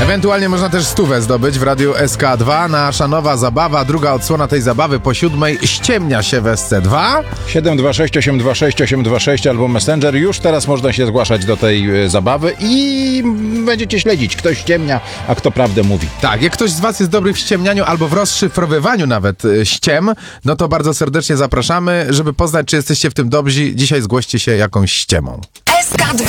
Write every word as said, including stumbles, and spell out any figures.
Ewentualnie można też stówę zdobyć w Radiu S K dwa. Nasza nowa zabawa, druga odsłona tej zabawy po siódmej ściemnia się w S C dwa. siedem dwa sześć osiem dwa sześć osiem dwa sześć albo Messenger. Już teraz można się zgłaszać do tej e, zabawy i będziecie śledzić, kto ściemnia, a kto prawdę mówi. Tak, jak ktoś z was jest dobry w ściemnianiu albo w rozszyfrowywaniu nawet y, ściem, no to bardzo serdecznie zapraszamy, żeby poznać, czy jesteście w tym dobrzy. Dzisiaj zgłoście się jakąś ściemą. S K dwa.